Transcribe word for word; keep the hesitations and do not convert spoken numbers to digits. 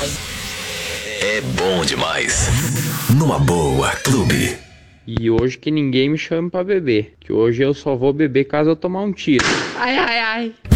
É bom demais. Numa boa, Clube. E hoje que ninguém me chame pra beber. Que hoje eu só vou beber caso eu tomar um tiro. Ai, ai, ai.